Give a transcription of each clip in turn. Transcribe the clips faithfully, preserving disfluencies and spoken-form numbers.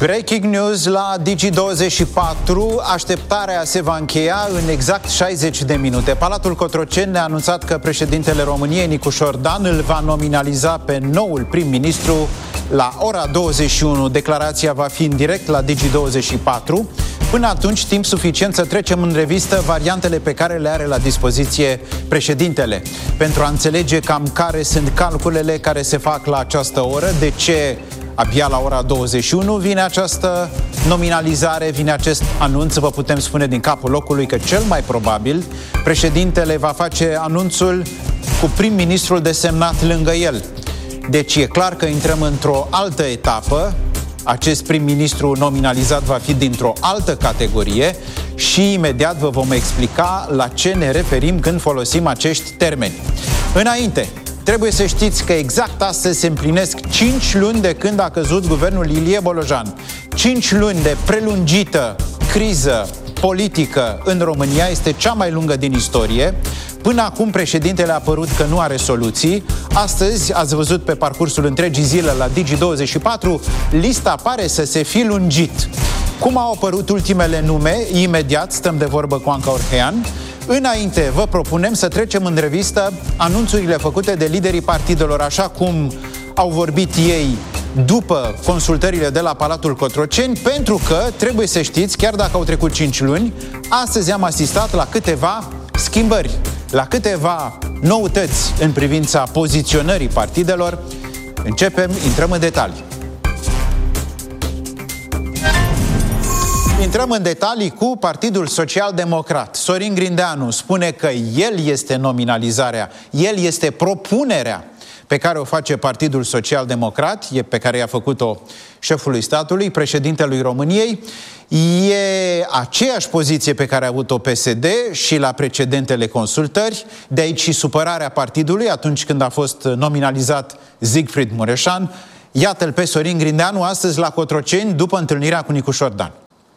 Breaking news la Digi douăzeci și patru. Așteptarea se va încheia în exact șaizeci de minute. Palatul Cotroceni ne-a anunțat că președintele României, Nicușor Dan, îl va nominaliza pe noul prim-ministru la ora douăzeci și unu. Declarația va fi în direct la Digi douăzeci și patru. Până atunci, timp suficient să trecem în revistă variantele pe care le are la dispoziție președintele, pentru a înțelege cam care sunt calculele care se fac la această oră, de ce abia la ora douăzeci și unu vine această nominalizare, vine acest anunț. Vă putem spune din capul locului că cel mai probabil președintele va face anunțul cu prim-ministrul desemnat lângă el. Deci e clar că intrăm într-o altă etapă. Acest prim-ministru nominalizat va fi dintr-o altă categorie și imediat vă vom explica la ce ne referim când folosim acești termeni. Înainte, trebuie să știți că exact astăzi se împlinesc cinci luni de când a căzut guvernul Ilie Bolojan. cinci luni de prelungită criză politică în România, este cea mai lungă din istorie. Până acum președintele a părut că nu are soluții. Astăzi, ați văzut pe parcursul întregii zile la Digi douăzeci și patru, lista pare să se fi lungit. Cum au apărut ultimele nume? Imediat stăm de vorbă cu Anca Orhean. Înainte, vă propunem să trecem în revistă anunțurile făcute de liderii partidelor, așa cum au vorbit ei după consultările de la Palatul Cotroceni, pentru că, trebuie să știți, chiar dacă au trecut cinci luni, astăzi am asistat la câteva schimbări, la câteva noutăți în privința poziționării partidelor. Începem, intrăm în detalii. Intrăm în detalii cu Partidul Social Democrat. Sorin Grindeanu spune că el este nominalizarea, el este propunerea pe care o face Partidul Social Democrat, e pe care i-a făcut-o șefului statului, președintelui României. E aceeași poziție pe care a avut-o P S D și la precedentele consultări, de aici și supărarea partidului atunci când a fost nominalizat Siegfried Mureșan. Iată-l pe Sorin Grindeanu astăzi la Cotroceni, după întâlnirea cu Nicușor Dan.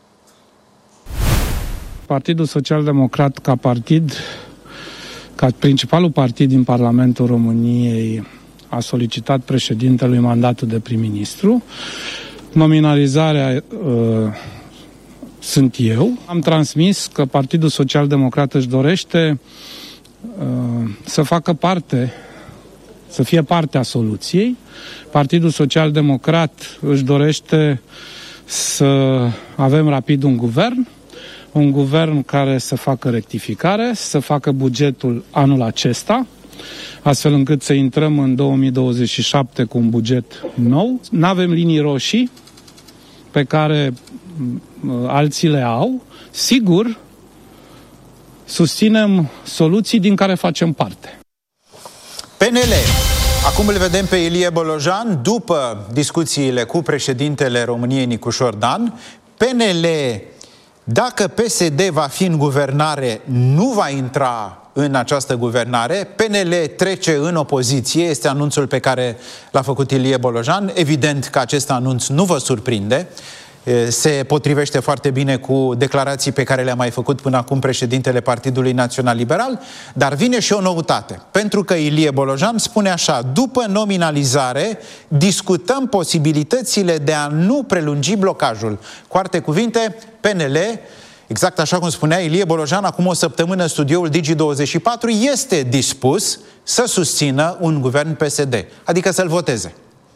Partidul Social Democrat ca partid, ca principalul partid din Parlamentul României, a solicitat președintelui mandatul de prim-ministru. Nominalizarea uh, sunt eu. Am transmis că Partidul Social Democrat își dorește uh, să facă parte, să fie parte a soluției. Partidul Social Democrat își dorește să avem rapid un guvern, un guvern care să facă rectificare, să facă bugetul anul acesta, astfel încât să intrăm în două mii douăzeci și șapte cu un buget nou. N-avem linii roșii pe care alții le au. Sigur, susținem soluții din care facem parte. P N L. Acum îl vedem pe Ilie Bolojan după discuțiile cu președintele României, Nicușor Dan. P N L, dacă P S D va fi în guvernare, nu va intra în această guvernare. P N L trece în opoziție, este anunțul pe care l-a făcut Ilie Bolojan. Evident că acest anunț nu vă surprinde. Se potrivește foarte bine cu declarații pe care le-a mai făcut până acum președintele Partidului Național Liberal, dar vine și o noutate, pentru că Ilie Bolojan spune așa: după nominalizare discutăm posibilitățile de a nu prelungi blocajul. Cu alte cuvinte, P N L, exact așa cum spunea Ilie Bolojan acum o săptămână în studioul Digi douăzeci și patru, este dispus să susțină un guvern P S D, adică să-l voteze.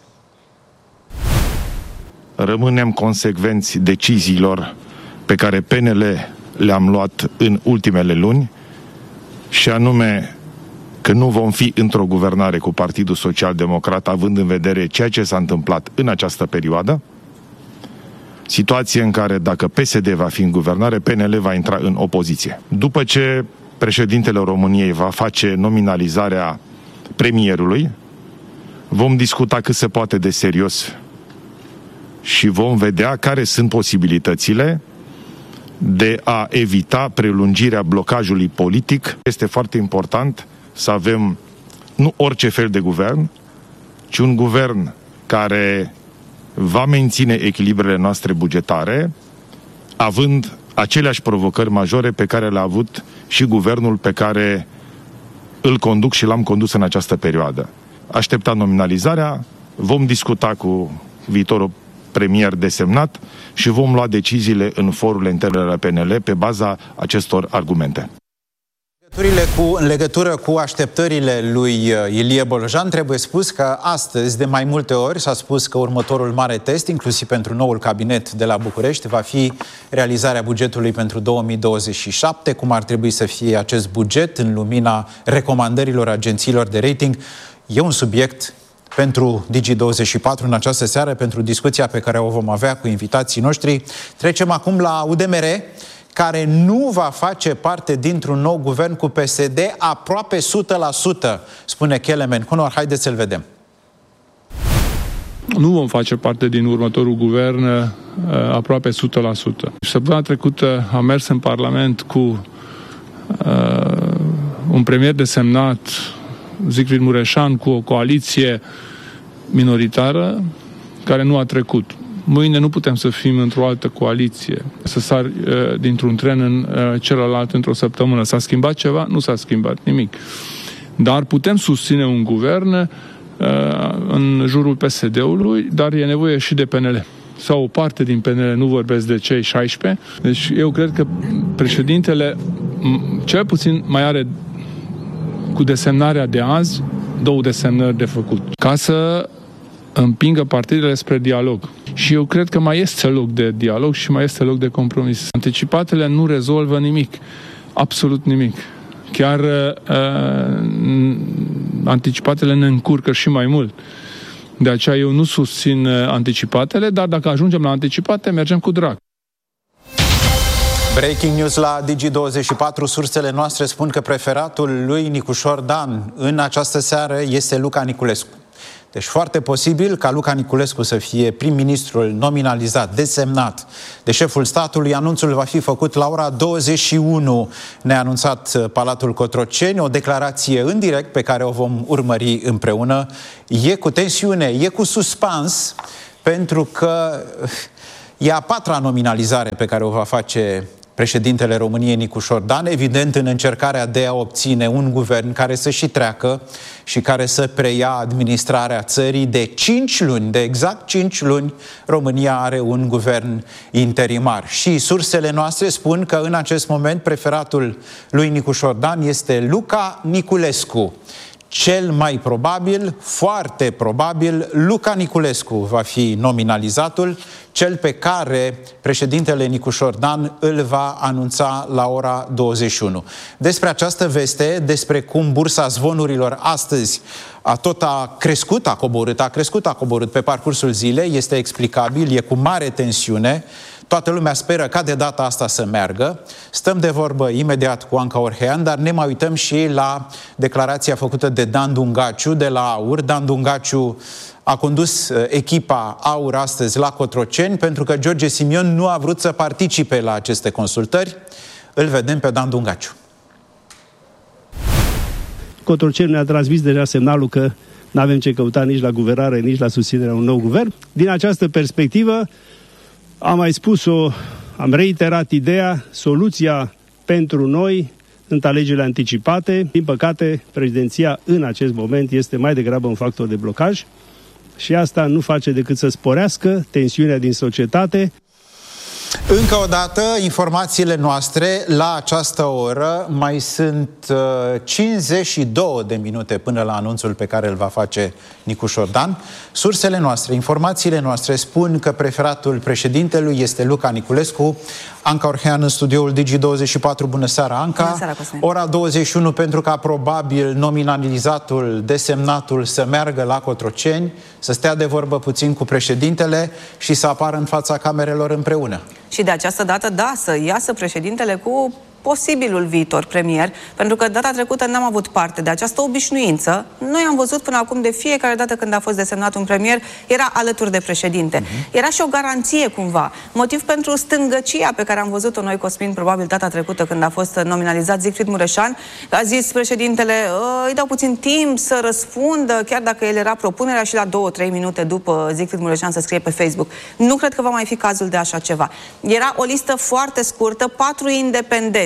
Rămânem consecvenți deciziilor pe care P N L le-am luat în ultimele luni, și anume că nu vom fi într-o guvernare cu Partidul Social Democrat, având în vedere ceea ce s-a întâmplat în această perioadă, situație în care, dacă P S D va fi în guvernare, P N L va intra în opoziție. După ce președintele României va face nominalizarea premierului, vom discuta cât se poate de serios și vom vedea care sunt posibilitățile de a evita prelungirea blocajului politic. Este foarte important să avem nu orice fel de guvern, ci un guvern care va menține echilibrele noastre bugetare, având aceleași provocări majore pe care le-a avut și guvernul pe care îl conduc și l-am condus în această perioadă. Așteptăm nominalizarea, vom discuta cu viitorul premier desemnat și vom lua deciziile în forurile interne ale P N L pe baza acestor argumente. Cu, în legătură cu așteptările lui Ilie Bolojan, trebuie spus că astăzi, de mai multe ori, s-a spus că următorul mare test, inclusiv pentru noul cabinet de la București, va fi realizarea bugetului pentru două mii douăzeci și șapte, cum ar trebui să fie acest buget în lumina recomandărilor agențiilor de rating. E un subiect pentru Digi douăzeci și patru în această seară, pentru discuția pe care o vom avea cu invitații noștri. Trecem acum la U D M R, care nu va face parte dintr-un nou guvern cu P S D aproape o sută la sută, spune Kelemen Cunor. Haideți să-l vedem. Nu vom face parte din următorul guvern uh, aproape o sută la sută. Săptămâna trecută am mers în Parlament cu uh, un premier desemnat, Zicfried Mureșan, cu o coaliție minoritară care nu a trecut. Mâine nu putem să fim într-o altă coaliție, să sar uh, dintr-un tren în uh, celălalt într-o săptămână. S-a schimbat ceva? Nu s-a schimbat nimic. Dar putem susține un guvern uh, în jurul P S D-ului, dar e nevoie și de P N L. Sau o parte din P N L, nu vorbesc de cei șaisprezece. Deci eu cred că președintele cel puțin mai are, cu desemnarea de azi, două desemnări de făcut. Ca să împingă partidele spre dialog. Și eu cred că mai este loc de dialog și mai este loc de compromis. Anticipatele nu rezolvă nimic. Absolut nimic. Chiar uh, anticipatele ne încurcă și mai mult. De aceea eu nu susțin anticipatele, dar dacă ajungem la anticipate, mergem cu drag. Breaking news la Digi douăzeci și patru. Sursele noastre spun că preferatul lui Nicușor Dan în această seară este Luca Niculescu. Deci foarte posibil ca Luca Niculescu să fie prim-ministrul nominalizat, desemnat de șeful statului. Anunțul va fi făcut la ora douăzeci și unu, ne-a anunțat Palatul Cotroceni, o declarație în direct pe care o vom urmări împreună. E cu tensiune, e cu suspans, pentru că e a patra nominalizare pe care o va face președintele României, Nicușor Dan, evident în încercarea de a obține un guvern care să și treacă și care să preia administrarea țării de cinci luni, de exact cinci luni, România are un guvern interimar. Și sursele noastre spun că în acest moment preferatul lui Nicușor Dan este Luca Niculescu. Cel mai probabil, foarte probabil, Luca Niculescu va fi nominalizatul, cel pe care președintele Nicușor Dan îl va anunța la ora douăzeci și unu. Despre această veste, despre cum bursa zvonurilor astăzi a tot a crescut, a coborât, a crescut, a coborât pe parcursul zilei, este explicabil, e cu mare tensiune. Toată lumea speră ca de data asta să meargă. Stăm de vorbă imediat cu Anca Orhean, dar ne mai uităm și la declarația făcută de Dan Dungaciu de la AUR. Dan Dungaciu a condus echipa AUR astăzi la Cotroceni pentru că George Simion nu a vrut să participe la aceste consultări. Îl vedem pe Dan Dungaciu. Cotroceni ne-a transmis deja semnalul că nu avem ce căuta nici la guvernare, nici la susținerea unui nou guvern. Din această perspectivă, am mai spus-o, am reiterat ideea, soluția pentru noi sunt alegerile anticipate. Din păcate, președinția în acest moment este mai degrabă un factor de blocaj și asta nu face decât să sporească tensiunea din societate. Încă o dată, informațiile noastre la această oră, mai sunt uh, cincizeci și două de minute până la anunțul pe care îl va face Nicușor Dan. Sursele noastre, informațiile noastre spun că preferatul președintelui este Luca Niculescu. Anca Orhean în studioul Digi douăzeci și patru. Bună seara, Anca. Bună seara, Cosmin. Ora douăzeci și unu, pentru ca probabil nominalizatul, desemnatul să meargă la Cotroceni, să stea de vorbă puțin cu președintele și să apară în fața camerelor împreună. Și de această dată, da, să iasă președintele cu posibilul viitor premier, pentru că data trecută n-am avut parte de această obișnuință. Noi am văzut până acum de fiecare dată când a fost desemnat un premier, era alături de președinte. Uh-huh. Era și o garanție cumva. Motiv pentru stângăcia pe care am văzut-o noi, Cosmin, probabil data trecută când a fost nominalizat Zicfried Mureșan, a zis președintele, îi dau puțin timp să răspundă, chiar dacă el era propunerea, și la două, trei minute după Zicfried Mureșan să scrie pe Facebook. Nu cred că va mai fi cazul de așa ceva. Era o listă foarte scurtă, patru independenți.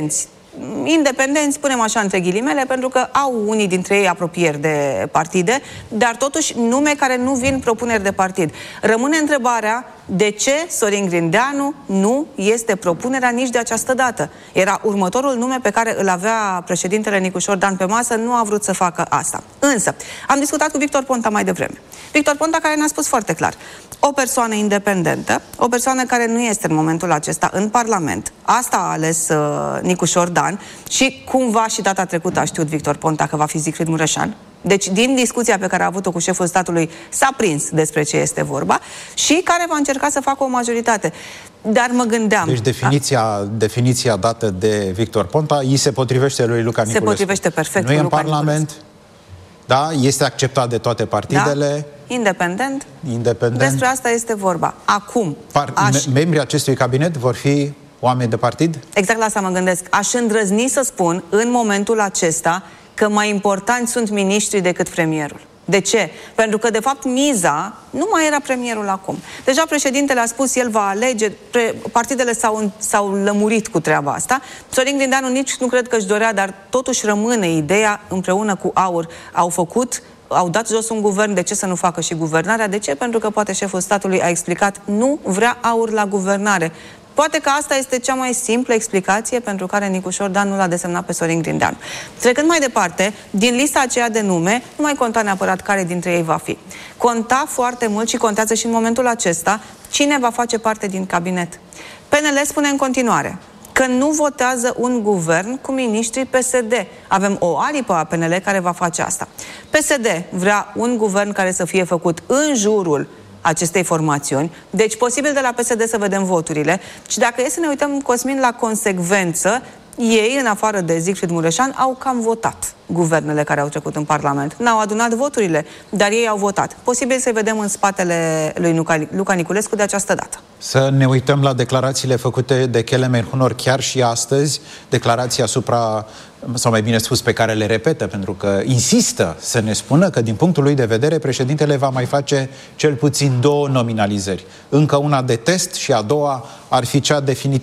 independenți, spunem așa între ghilimele, pentru că au unii dintre ei apropieri de partide, dar totuși nume care nu vin propuneri de partid. Rămâne întrebarea de ce Sorin Grindeanu nu este propunerea nici de această dată. Era următorul nume pe care îl avea președintele Nicușor Dan pe masă, nu a vrut să facă asta. Însă, am discutat cu Victor Ponta mai devreme. Victor Ponta care ne-a spus foarte clar, o persoană independentă, o persoană care nu este în momentul acesta în Parlament. Asta a ales uh, Nicușor Dan și cumva și data trecută a știut Victor Ponta că va fi Siegfried Mureșan. Deci, din discuția pe care a avut-o cu șeful statului, s-a prins despre ce este vorba și care va încerca să facă o majoritate. Dar mă gândeam... Deci definiția, definiția dată de Victor Ponta îi se potrivește lui Luca Niculescu. Se potrivește perfect nu cu e în Luca Parlament, Niculescu. Da, este acceptat de toate partidele. Da? Independent. Independent. Despre asta este vorba. Acum, Par- aș... membrii acestui cabinet vor fi oameni de partid? Exact la asta mă gândesc. Aș îndrăzni să spun, în momentul acesta, că mai importanți sunt miniștrii decât premierul. De ce? Pentru că, de fapt, miza nu mai era premierul acum. Deja președintele a spus, el va alege, pre, partidele s-au, s-au lămurit cu treaba asta. Sorin Grindeanu nici nu cred că își dorea, dar totuși rămâne ideea, împreună cu AUR, au făcut, au dat jos un guvern, de ce să nu facă și guvernarea? De ce? Pentru că poate șeful statului a explicat, nu vrea AUR la guvernare. Poate că asta este cea mai simplă explicație pentru care Nicușor Dan nu l-a desemnat pe Sorin Grindeanu. Trecând mai departe, din lista aceea de nume, nu mai conta neapărat care dintre ei va fi. Conta foarte mult și contează și în momentul acesta cine va face parte din cabinet. P N L spune în continuare că nu votează un guvern cu miniștrii P S D. Avem o aripă a P N L care va face asta. P S D vrea un guvern care să fie făcut în jurul acestei formațiuni. Deci, posibil de la P S D să vedem voturile. Și dacă e să ne uităm, Cosmin, la consecvență, ei, în afară de Siegfried Mureșan, au cam votat guvernele care au trecut în Parlament. N-au adunat voturile, dar ei au votat. Posibil să-i vedem în spatele lui Luca, Luca Niculescu de această dată. Să ne uităm la declarațiile făcute de Kelemen-Hunor chiar și astăzi, declarații asupra, sau mai bine spus, pe care le repetă, pentru că insistă să ne spună că, din punctul lui de vedere, președintele va mai face cel puțin două nominalizări. Încă una de test și a doua ar fi cea definitivă.